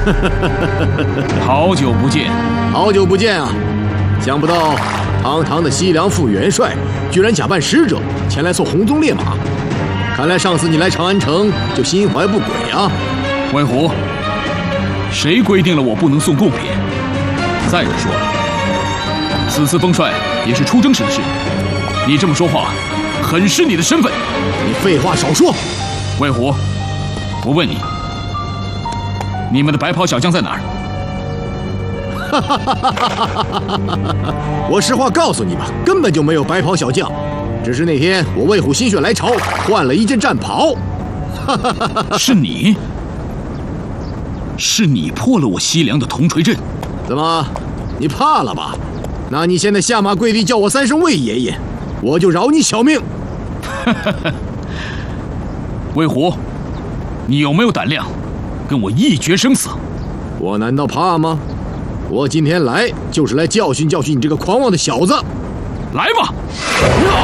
好久不见， 好久不见啊！想不到堂堂的西凉副元帅，居然假扮使者前来送红鬃烈马。看来上次你来长安城就心怀不轨啊！ 魏虎，谁规定了我不能送贡品？再者说了，此次封帅也是出征时的事，你这么说话，很失你的身份。 你废话少说！ 魏虎，我问你，你们的白袍小将在哪儿？ 我实话告诉你吧，根本就没有白袍小将，只是那天我魏虎心血来潮换了一件战袍。 是你？是你破了我西凉的铜锤阵？ 怎么，你怕了吧？那你现在下马跪地叫我3声魏爷爷，我就饶你小命。 魏虎，你有没有胆量跟我一决生死？ 我难道怕吗？我今天来就是来教训教训你这个狂妄的小子。 来吧！